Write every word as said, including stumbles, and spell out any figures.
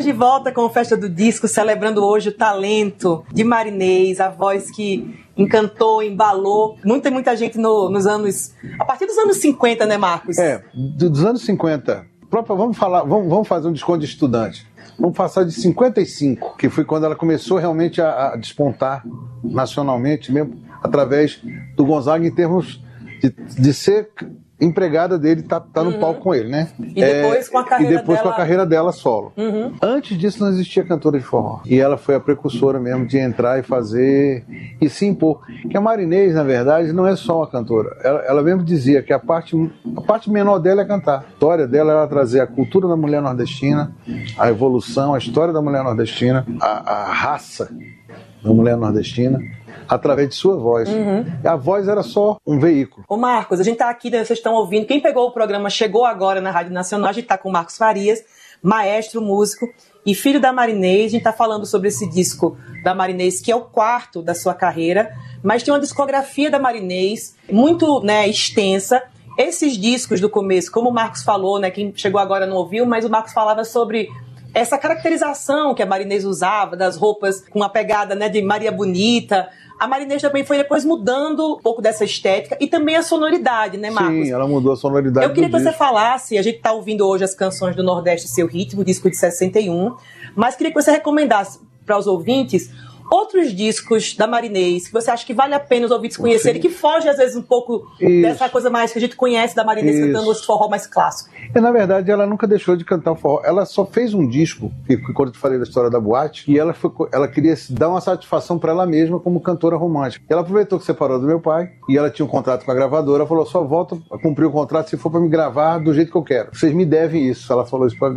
de volta com o Festa do Disco, celebrando hoje o talento de Marinês, a voz que encantou, embalou muita, muita gente no, nos anos... A partir dos anos cinquenta, né, Marcos? É, dos anos cinquenta. Própria, vamos, falar, vamos, vamos fazer um desconto de estudante. Vamos passar de cinquenta e cinco, que foi quando ela começou realmente a, a despontar nacionalmente, mesmo através do Gonzaga, em termos de, de ser empregada dele, tá, tá no uhum. palco com ele, né? E depois é, com a carreira E depois dela... com a carreira dela solo. Uhum. Antes disso não existia cantora de forró. E ela foi a precursora mesmo de entrar e fazer, e se impor. Que a Marinês, na verdade, não é só uma cantora. Ela, ela mesmo dizia que a parte, a parte menor dela é cantar. A história dela era trazer a cultura da mulher nordestina, a evolução, a história da mulher nordestina, a, a raça da mulher nordestina, através de sua voz. Uhum. A voz era só um veículo. Ô Marcos, a gente tá aqui, vocês estão ouvindo, quem pegou o programa chegou agora na Rádio Nacional, a gente tá com o Marcos Farias, maestro, músico e filho da Marinês. A gente tá falando sobre esse disco da Marinês, que é o quarto da sua carreira, mas tem uma discografia da Marinês muito, né, extensa. Esses discos do começo, como o Marcos falou, né, quem chegou agora não ouviu, mas o Marcos falava sobre essa caracterização que a Marinês usava, das roupas com a pegada, né, de Maria Bonita. A Marinês também foi depois mudando um pouco dessa estética e também a sonoridade, né, Marcos? Sim, ela mudou a sonoridade. Eu queria do que você disco. falasse, a gente está ouvindo hoje as canções do Nordeste Seu Ritmo, disco de sessenta e um, mas queria que você recomendasse para os ouvintes outros discos da Marinês que você acha que vale a pena os ouvintes conhecerem, que foge às vezes um pouco Isso. dessa coisa mais que a gente conhece da Marinês Isso. cantando os forró mais clássicos. E na verdade ela nunca deixou de cantar o forró, ela só fez um disco, que quando eu te falei da história da boate, e ela, foi, ela queria dar uma satisfação para ela mesma como cantora romântica. Ela aproveitou que separou do meu pai, e ela tinha um contrato com a gravadora, falou, só volto a cumprir o contrato se for para me gravar do jeito que eu quero. Vocês me devem isso, ela falou isso pra